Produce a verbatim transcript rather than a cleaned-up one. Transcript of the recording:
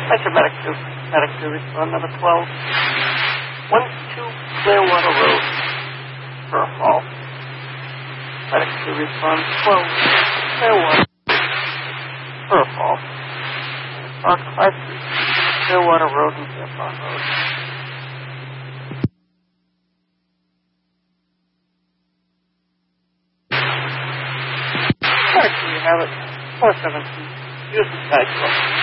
Metro Medic two. Medic two, respond number twelve. one two Clearwater Road, Fur Hall. Medic two, respond twelve. Clearwater, Fur Hall. Park five three, Clearwater Road and Fair Park Road. Medic two, you have it. four seventeen. Use the side clock.